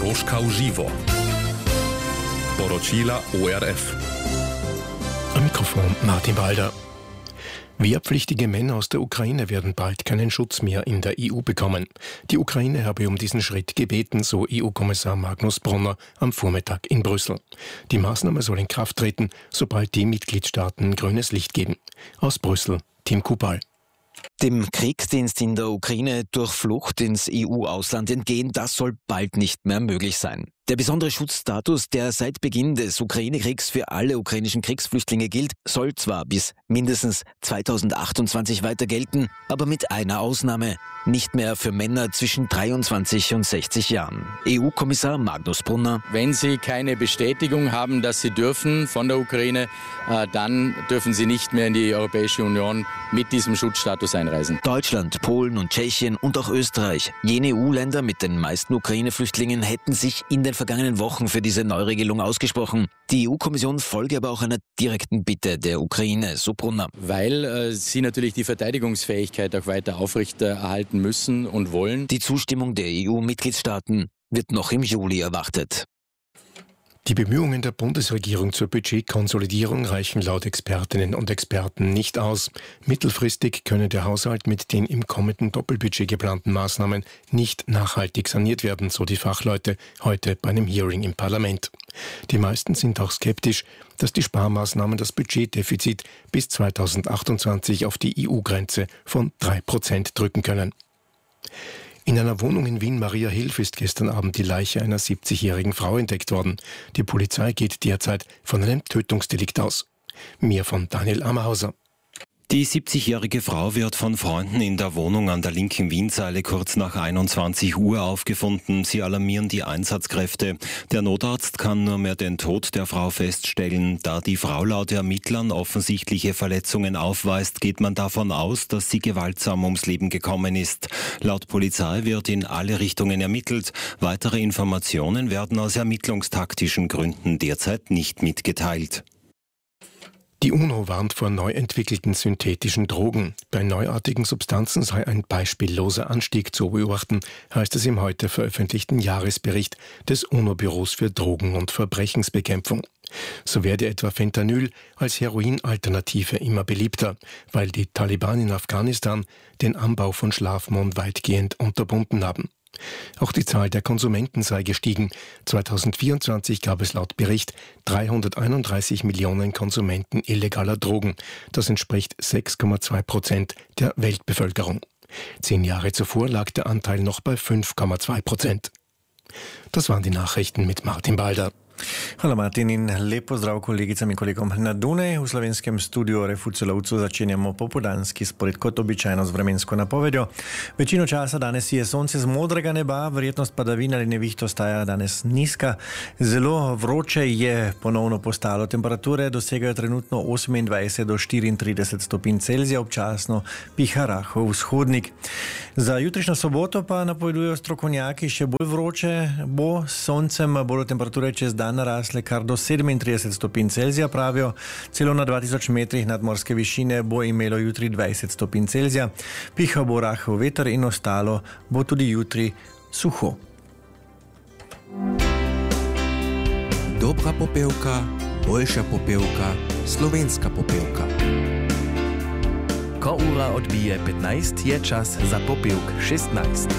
Koroška v živo. Poročila ORF. Am Mikrofon Martin Balder. Wehrpflichtige Männer aus der Ukraine werden bald keinen Schutz mehr in der EU bekommen. Die Ukraine habe um diesen Schritt gebeten, so EU-Kommissar Magnus Brunner am Vormittag in Brüssel. Die Maßnahme soll in Kraft treten, sobald die Mitgliedstaaten grünes Licht geben. Aus Brüssel, Tim Kubal. Dem Kriegsdienst in der Ukraine durch Flucht ins EU-Ausland entgehen, das soll bald nicht mehr möglich sein. Der besondere Schutzstatus, der seit Beginn des Ukraine-Kriegs für alle ukrainischen Kriegsflüchtlinge gilt, soll zwar bis mindestens 2028 weiter gelten, aber mit einer Ausnahme: nicht mehr für Männer zwischen 23 und 60 Jahren. EU-Kommissar Magnus Brunner: Wenn Sie keine Bestätigung haben, dass Sie dürfen von der Ukraine, dann dürfen Sie nicht mehr in die Europäische Union mit diesem Schutzstatus einreisen. Deutschland, Polen und Tschechien und auch Österreich, jene EU-Länder mit den meisten Ukraine-Flüchtlingen, hätten sich in den vergangenen Wochen für diese Neuregelung ausgesprochen. Die EU-Kommission folge aber auch einer direkten Bitte der Ukraine, so Brunner. Weil sie natürlich die Verteidigungsfähigkeit auch weiter aufrechterhalten müssen und wollen. Die Zustimmung der EU-Mitgliedstaaten wird noch im Juli erwartet. Die Bemühungen der Bundesregierung zur Budgetkonsolidierung reichen laut Expertinnen und Experten nicht aus. Mittelfristig könne der Haushalt mit den im kommenden Doppelbudget geplanten Maßnahmen nicht nachhaltig saniert werden, so die Fachleute heute bei einem Hearing im Parlament. Die meisten sind auch skeptisch, dass die Sparmaßnahmen das Budgetdefizit bis 2028 auf die EU-Grenze von 3% drücken können. In einer Wohnung in Wien-Mariahilf ist gestern Abend die Leiche einer 70-jährigen Frau entdeckt worden. Die Polizei geht derzeit von einem Tötungsdelikt aus. Mehr von Daniel Ammerhauser. Die 70-jährige Frau wird von Freunden in der Wohnung an der linken Wienseile kurz nach 21 Uhr aufgefunden. Sie alarmieren die Einsatzkräfte. Der Notarzt kann nur mehr den Tod der Frau feststellen. Da die Frau laut Ermittlern offensichtliche Verletzungen aufweist, geht man davon aus, dass sie gewaltsam ums Leben gekommen ist. Laut Polizei wird in alle Richtungen ermittelt. Weitere Informationen werden aus ermittlungstaktischen Gründen derzeit nicht mitgeteilt. Die UNO warnt vor neu entwickelten synthetischen Drogen. Bei neuartigen Substanzen sei ein beispielloser Anstieg zu beobachten, heißt es im heute veröffentlichten Jahresbericht des UNO-Büros für Drogen- und Verbrechensbekämpfung. So werde etwa Fentanyl als Heroinalternative immer beliebter, weil die Taliban in Afghanistan den Anbau von Schlafmohn weitgehend unterbunden haben. Auch die Zahl der Konsumenten sei gestiegen. 2024 gab es laut Bericht 331 Millionen Konsumenten illegaler Drogen. Das entspricht 6,2% der Weltbevölkerung. 10 Jahre zuvor lag der Anteil noch bei 5,2%. Das waren die Nachrichten mit Martin Balder. Hvala Martin in lep pozdrav kolegicam in kolegom na Dunaju. V slovenskem studiu ORF v Celovcu začenjamo popoldanski spored kot običajno z vremensko napovedjo. Večino časa danes je sonce z modrega neba, verjetnost padavin ali neviht ostaja danes nizka. Zelo vroče je ponovno postalo, temperature dosegajo trenutno 28 do 34 stopinj Celzija, občasno piha rahel vzhodnik. Za jutrišnjo soboto pa napovedujejo strokovnjaki še bolj vroče bo, s soncem bodo temperature čez dan narasle kar do 37 stopinj Celzija, pravijo. Celo na 2000 metrih nadmorske višine bo imelo jutri 20 stopinj Celzija. Pihal bo rahel veter in ostalo bo tudi jutri suho. Dobra popevka, boljša popevka, slovenska popevka. Ko ura odbije 15, je čas za popevk 16.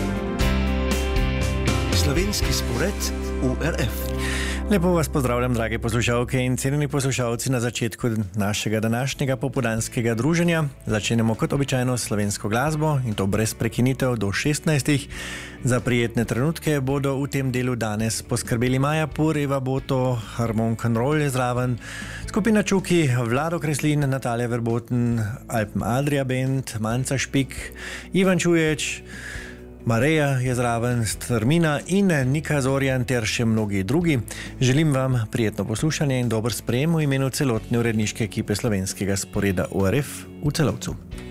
Slovenski spored ORF. Lepo vas pozdravljam, drage poslušalke in cenjeni poslušalci, na začetku našega današnjega popoldanskega druženja. Začenjamo kot običajno s slovensko glasbo in to brez prekinitev do 16. Za prijetne trenutke bodo v tem delu danes poskrbeli Maja Pur, Eva Boto, Harmonika Roll je zraven, skupina Čuki, Vlado Kreslin, Natalija Verboten, Alpen Adria Band, Manca Špik, Ivan Čuječ, Mareja je zraven, Strmina in Nika Zorjan ter še mnogi drugi. Želim vam prijetno poslušanje in dober sprejem v imenu celotne uredniške ekipe slovenskega sporeda ORF v Celovcu.